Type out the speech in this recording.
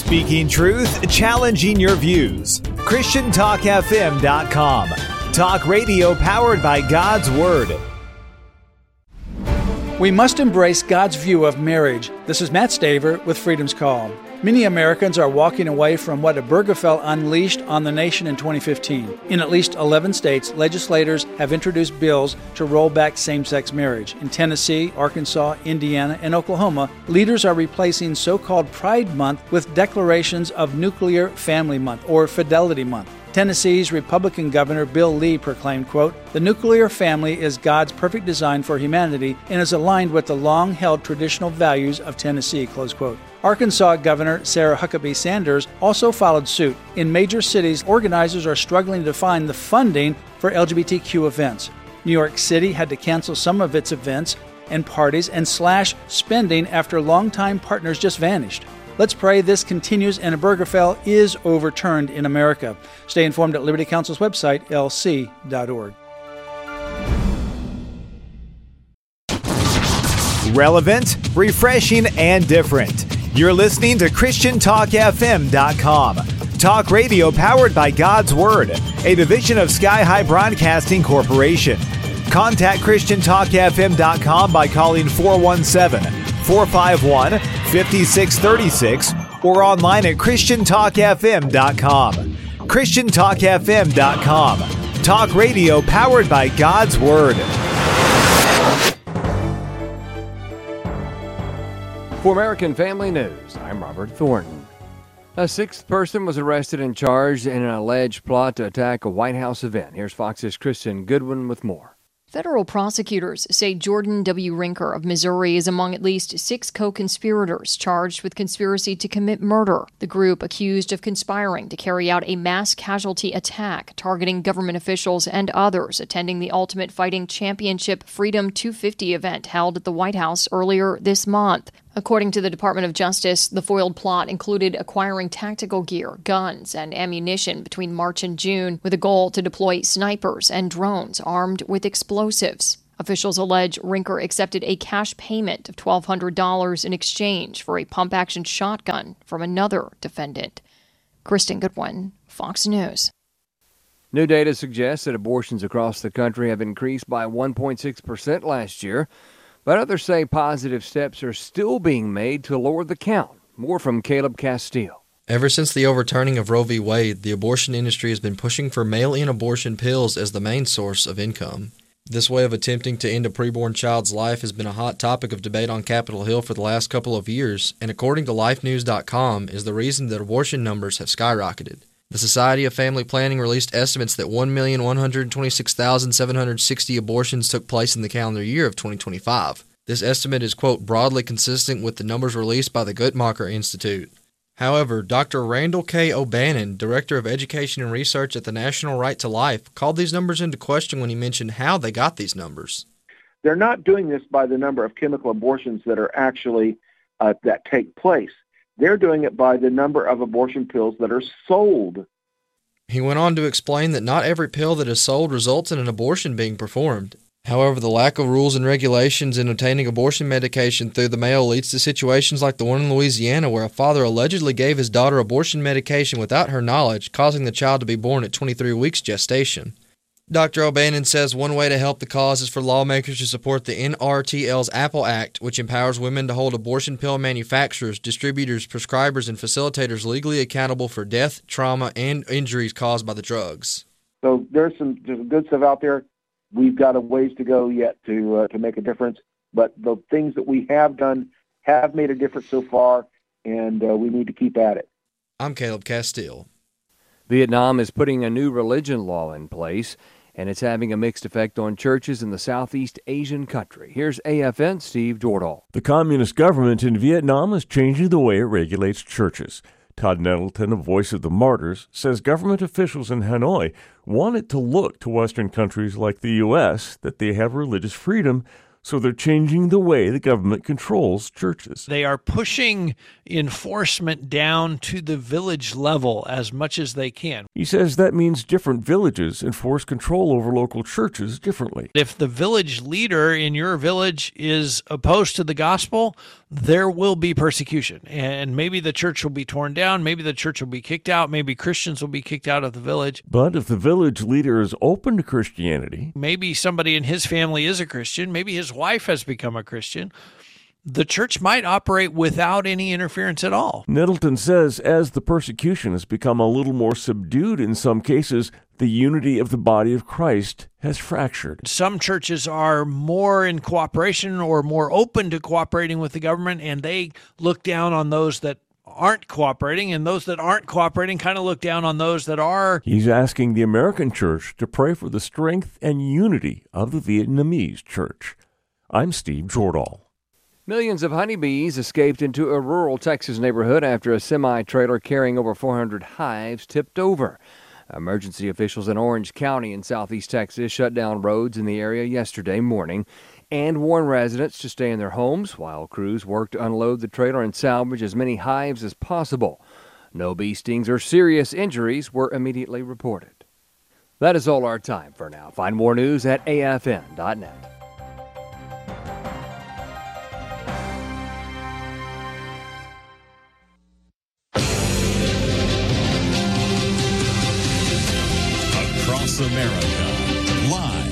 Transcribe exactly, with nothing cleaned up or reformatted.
Speaking truth, challenging your views. Christian Talk F M dot com. Talk radio powered by God's Word. We must embrace God's view of marriage. This is Matt Staver with Freedom's Call. Many Americans are walking away from what Obergefell unleashed on the nation in twenty fifteen. In at least eleven states, legislators have introduced bills to roll back same-sex marriage. In Tennessee, Arkansas, Indiana, and Oklahoma, leaders are replacing so-called Pride Month with declarations of Nuclear Family Month or Fidelity Month. Tennessee's Republican Governor Bill Lee proclaimed, quote, "The nuclear family is God's perfect design for humanity and is aligned with the long-held traditional values of Tennessee," close quote. Arkansas Governor Sarah Huckabee Sanders also followed suit. In major cities, organizers are struggling to find the funding for L G B T Q events. New York City had to cancel some of its events and parties and slash spending after longtime partners just vanished. Let's pray this continues and Obergefell is overturned in America. Stay informed at Liberty Counsel's website, L C dot org. Relevant, refreshing, and different. You're listening to Christian Talk F M dot com. Talk radio powered by God's Word, a division of Sky High Broadcasting Corporation. Contact Christian Talk F M dot com by calling four one seven, four five one, five six three six or online at Christian Talk F M dot com. Christian Talk F M dot com. Talk radio powered by God's Word. For American Family News, I'm Robert Thornton. A sixth person was arrested and charged in an alleged plot to attack a White House event. Here's Fox's Kristen Goodwin with more. Federal prosecutors say Jordan W. Rinker of Missouri is among at least six co-conspirators charged with conspiracy to commit murder. The group accused of conspiring to carry out a mass casualty attack targeting government officials and others attending the Ultimate Fighting Championship Freedom two fifty event held at the White House earlier this month. According to the Department of Justice, the foiled plot included acquiring tactical gear, guns, and ammunition between March and June with a goal to deploy snipers and drones armed with explosives. Officials allege Rinker accepted a cash payment of twelve hundred dollars in exchange for a pump-action shotgun from another defendant. Kristen Goodwin, Fox News. New data suggests that abortions across the country have increased by one point six percent last year. But others say positive steps are still being made to lower the count. More from Caleb Castile. Ever since the overturning of Roe v. Wade, the abortion industry has been pushing for mail-in abortion pills as the main source of income. This way of attempting to end a preborn child's life has been a hot topic of debate on Capitol Hill for the last couple of years, and according to life news dot com, is the reason that abortion numbers have skyrocketed. The Society of Family Planning released estimates that one million one hundred twenty-six thousand seven hundred sixty abortions took place in the calendar year of twenty twenty-five. This estimate is, quote, broadly consistent with the numbers released by the Guttmacher Institute. However, Doctor Randall K. O'Bannon, Director of Education and Research at the National Right to Life, called these numbers into question when he mentioned how they got these numbers. They're not doing this by the number of chemical abortions that are actually uh, that take place. They're doing it by the number of abortion pills that are sold. He went on to explain that not every pill that is sold results in an abortion being performed. However, the lack of rules and regulations in obtaining abortion medication through the mail leads to situations like the one in Louisiana where a father allegedly gave his daughter abortion medication without her knowledge, causing the child to be born at twenty-three weeks gestation. Doctor O'Bannon says one way to help the cause is for lawmakers to support the N R T L's Apple Act, which empowers women to hold abortion pill manufacturers, distributors, prescribers, and facilitators legally accountable for death, trauma, and injuries caused by the drugs. So there's some, there's some good stuff out there. We've got a ways to go yet to uh, to make a difference, but the things that we have done have made a difference so far, and uh, we need to keep at it. I'm Caleb Castile. Vietnam is putting a new religion law in place, and it's having a mixed effect on churches in the Southeast Asian country. Here's A F N's Steve Dordal. The communist government in Vietnam is changing the way it regulates churches. Todd Nettleton, a voice of the martyrs, says government officials in Hanoi want it to look to Western countries like the U S that they have religious freedom, so they're changing the way the government controls churches. They are pushing enforcement down to the village level as much as they can. He says that means different villages enforce control over local churches differently. If the village leader in your village is opposed to the gospel, there will be persecution, and maybe the church will be torn down, maybe the church will be kicked out, maybe Christians will be kicked out of the village. But if the village leader is open to Christianity, maybe somebody in his family is a Christian, maybe his wife has become a Christian, the church might operate without any interference at all. Nettleton says as the persecution has become a little more subdued in some cases, the unity of the body of Christ has fractured. Some churches are more in cooperation or more open to cooperating with the government, and they look down on those that aren't cooperating, and those that aren't cooperating kind of look down on those that are. He's asking the American church to pray for the strength and unity of the Vietnamese church. I'm Steve Jordahl. Millions of honeybees escaped into a rural Texas neighborhood after a semi-trailer carrying over four hundred hives tipped over. Emergency officials in Orange County in southeast Texas shut down roads in the area yesterday morning and warned residents to stay in their homes while crews worked to unload the trailer and salvage as many hives as possible. No bee stings or serious injuries were immediately reported. That is all our time for now. Find more news at A F N dot net. America, live